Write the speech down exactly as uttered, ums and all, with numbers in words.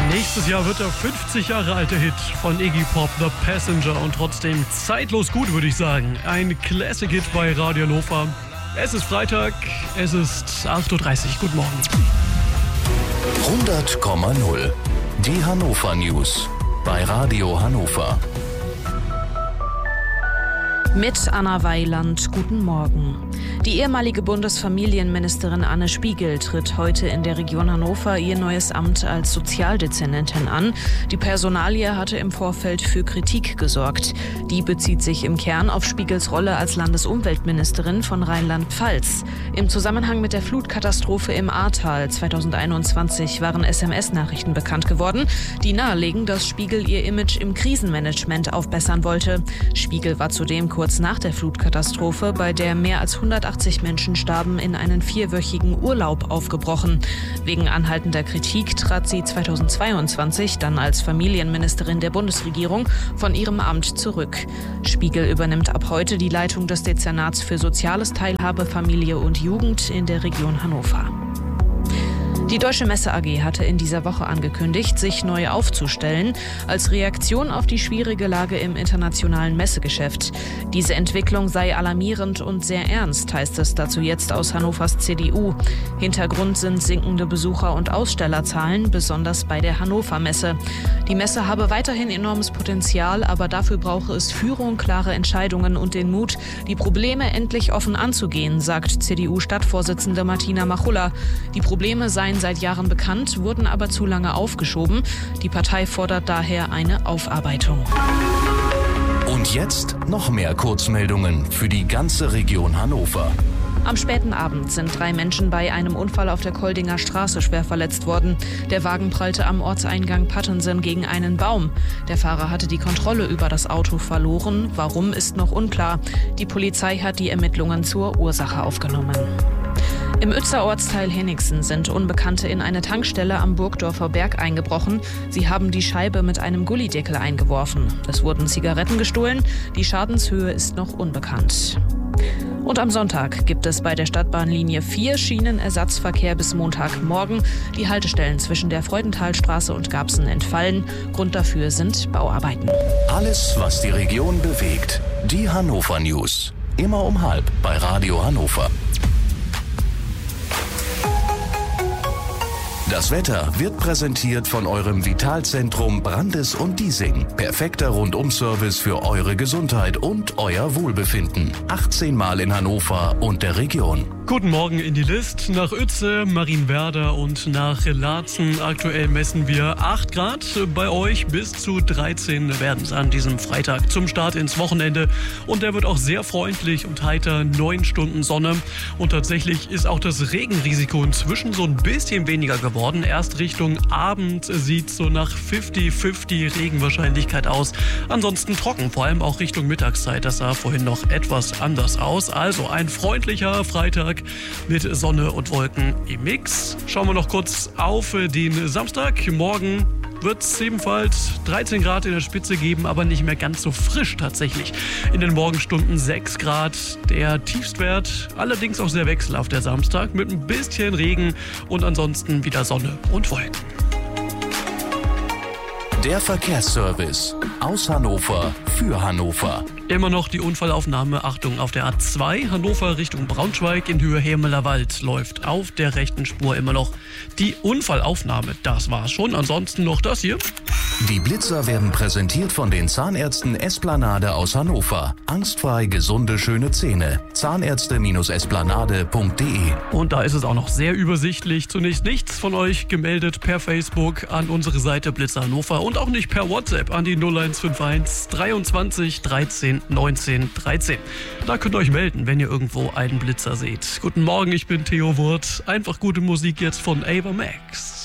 Nächstes Jahr wird der fünfzig Jahre alte Hit von Iggy Pop, The Passenger, und trotzdem zeitlos gut, würde ich sagen. Ein Classic-Hit bei Radio Hannover. Es ist Freitag, es ist acht Uhr dreißig. Guten Morgen. hundert Komma null. Die Hannover News bei Radio Hannover. Mit Anna Weiland, guten Morgen. Die ehemalige Bundesfamilienministerin Anne Spiegel tritt heute in der Region Hannover ihr neues Amt als Sozialdezernentin an. Die Personalie hatte im Vorfeld für Kritik gesorgt. Die bezieht sich im Kern auf Spiegels Rolle als Landesumweltministerin von Rheinland-Pfalz. Im Zusammenhang mit der Flutkatastrophe im Ahrtal zweitausendeinundzwanzig waren S M S-Nachrichten bekannt geworden, die nahelegen, dass Spiegel ihr Image im Krisenmanagement aufbessern wollte. Spiegel war zudem kurz nach der Flutkatastrophe, bei der mehr als hundertachtzig Menschen starben, in einen vierwöchigen Urlaub aufgebrochen. Wegen anhaltender Kritik trat sie zweitausendzweiundzwanzig dann als Familienministerin der Bundesregierung von ihrem Amt zurück. Spiegel übernimmt ab heute die Leitung des Dezernats für Soziales, Teilhabe, Familie und Jugend in der Region Hannover. Die Deutsche Messe A G hatte in dieser Woche angekündigt, sich neu aufzustellen, als Reaktion auf die schwierige Lage im internationalen Messegeschäft. Diese Entwicklung sei alarmierend und sehr ernst, heißt es dazu jetzt aus Hannovers C D U. Hintergrund sind sinkende Besucher- und Ausstellerzahlen, besonders bei der Hannover Messe. Die Messe habe weiterhin enormes Potenzial, aber dafür brauche es Führung, klare Entscheidungen und den Mut, die Probleme endlich offen anzugehen, sagt C D U-Stadtvorsitzende Martina Machulla. Die Probleme seien seit Jahren bekannt, wurden aber zu lange aufgeschoben. Die Partei fordert daher eine Aufarbeitung. Und jetzt noch mehr Kurzmeldungen für die ganze Region Hannover. Am späten Abend sind drei Menschen bei einem Unfall auf der Koldinger Straße schwer verletzt worden. Der Wagen prallte am Ortseingang Pattensen gegen einen Baum. Der Fahrer hatte die Kontrolle über das Auto verloren. Warum, ist noch unklar. Die Polizei hat die Ermittlungen zur Ursache aufgenommen. Im Uetzer Ortsteil Henningsen sind Unbekannte in eine Tankstelle am Burgdorfer Berg eingebrochen. Sie haben die Scheibe mit einem Gullideckel eingeworfen. Es wurden Zigaretten gestohlen. Die Schadenshöhe ist noch unbekannt. Und am Sonntag gibt es bei der Stadtbahnlinie vier Schienenersatzverkehr bis Montagmorgen. Die Haltestellen zwischen der Freudenthalstraße und Garbsen entfallen. Grund dafür sind Bauarbeiten. Alles, was die Region bewegt. Die Hannover News. Immer um halb bei Radio Hannover. Das Wetter wird präsentiert von eurem Vitalzentrum Brandes und Diesing. Perfekter Rundum-Service für eure Gesundheit und euer Wohlbefinden. achtzehn Mal in Hannover und der Region. Guten Morgen in die List. Nach Uetze, Marienwerder und nach Laatzen. Aktuell messen wir acht Grad. Bei euch bis zu dreizehn werden es an diesem Freitag zum Start ins Wochenende. Und der wird auch sehr freundlich und heiter. Neun Stunden Sonne. Und tatsächlich ist auch das Regenrisiko inzwischen so ein bisschen weniger geworden. Erst Richtung Abend sieht so nach fünfzig fünfzig Regenwahrscheinlichkeit aus. Ansonsten trocken, vor allem auch Richtung Mittagszeit. Das sah vorhin noch etwas anders aus. Also ein freundlicher Freitag mit Sonne und Wolken im Mix. Schauen wir noch kurz auf den Samstag. Morgen wird es ebenfalls dreizehn Grad in der Spitze geben, aber nicht mehr ganz so frisch tatsächlich. In den Morgenstunden sechs Grad der Tiefstwert, allerdings auch sehr wechselhaft der Samstag mit ein bisschen Regen und ansonsten wieder Sonne und Wolken. Der Verkehrsservice aus Hannover für Hannover. Immer noch die Unfallaufnahme, Achtung, auf der A zwei, Hannover Richtung Braunschweig in Höhe Hemeler Wald läuft auf der rechten Spur immer noch die Unfallaufnahme. Das war's schon, ansonsten noch das hier. Die Blitzer werden präsentiert von den Zahnärzten Esplanade aus Hannover. Angstfrei gesunde, schöne Zähne. Zahnärzte Esplanade punkt de. Und da ist es auch noch sehr übersichtlich. Zunächst nichts von euch gemeldet per Facebook an unsere Seite Blitzer Hannover und auch nicht per WhatsApp an die null eins fünf eins dreiundzwanzig dreizehn neunzehn dreizehn. Da könnt ihr euch melden, wenn ihr irgendwo einen Blitzer seht. Guten Morgen, ich bin Theo Wurth. Einfach gute Musik jetzt von Ava Max.